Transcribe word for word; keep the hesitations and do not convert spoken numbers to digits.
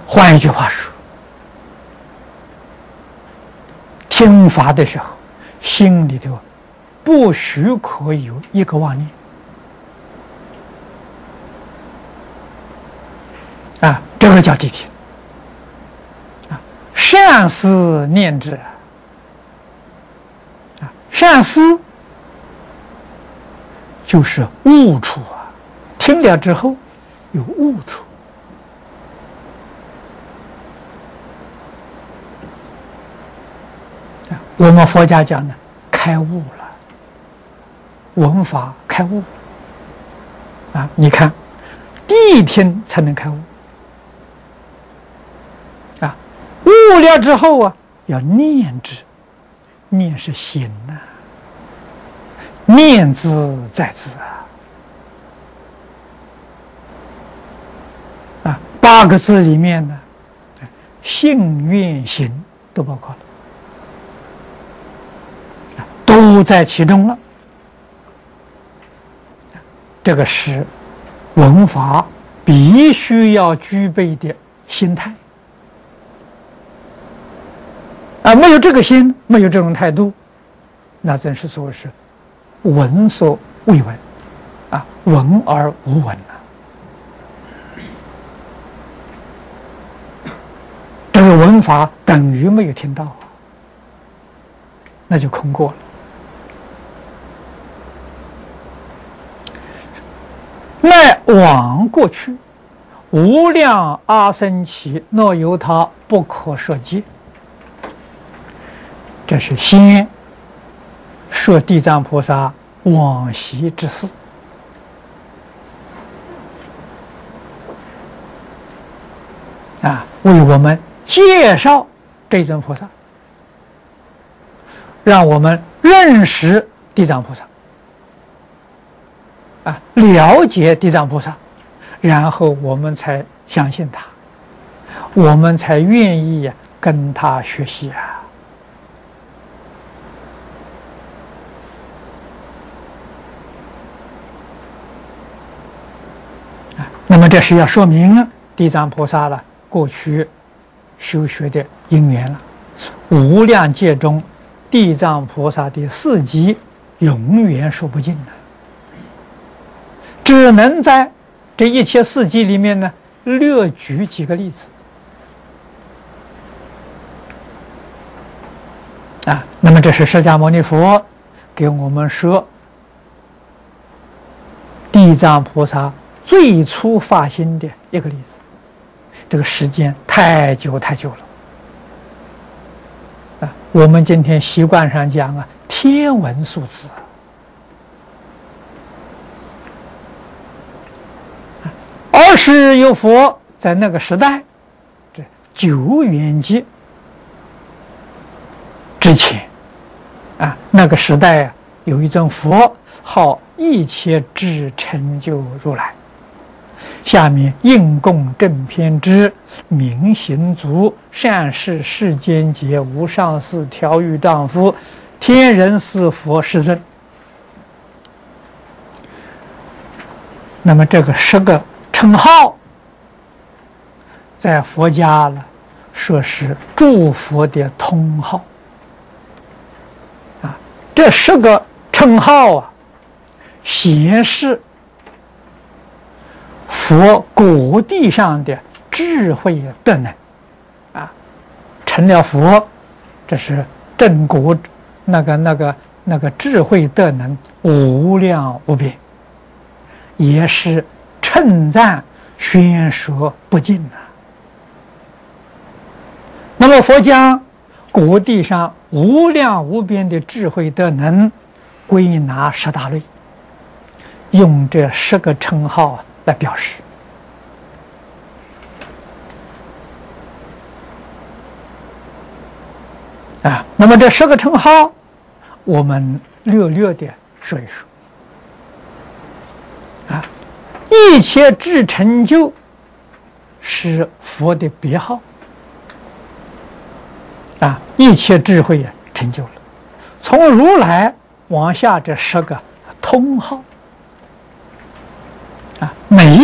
换一句话说，听法的时候，心里头不许可有一个妄念啊，这个叫谛听啊。善思念之啊，善思就是悟处啊，听了之后有悟处。我们佛家讲呢，开悟了，闻法开悟啊！你看，谛听才能开悟啊！悟了之后啊，要念之，念是心呐、啊，念兹在兹啊！啊，八个字里面呢，信愿行都包括了。都在其中了，这个是闻法必须要具备的心态啊！没有这个心，没有这种态度，那真是说是闻所未闻啊，闻而无闻啊！这个闻法等于没有听到，那就空过了。乃往过去，无量阿僧祇若由他不可说计。这是先说地藏菩萨往昔之事啊，为我们介绍这尊菩萨，让我们认识地藏菩萨。啊，了解地藏菩萨，然后我们才相信他，我们才愿意呀、啊、跟他学习啊。啊，那么这是要说明地藏菩萨了过去修学的因缘了。无量劫中，地藏菩萨的事迹永远说不尽的。只能在这一切事迹里面呢，略举几个例子啊。那么这是释迦牟尼佛给我们说地藏菩萨最初发心的一个例子。这个时间太久太久了啊。我们今天习惯上讲啊，天文数字。二是有佛在那个时代，这久远劫之前啊，那个时代啊，有一尊佛号一切智成就如来。下面应供正偏支明行足善事世间劫无上士调御丈夫天人四佛世尊。那么这个十个称号，在佛家了，说是诸佛的通号啊。这十个称号啊，显示佛果地上的智慧德能啊。成了佛，这是正果，那个那个那个智慧德能无量无边，也是称赞宣说不尽啊。那么佛将果地上无量无边的智慧德能归纳十大类，用这十个称号来表示啊。那么这十个称号，我们略略的说一说啊。一切智成就是佛的别号啊，一切智慧也成就了。从如来往下这十个通号啊，每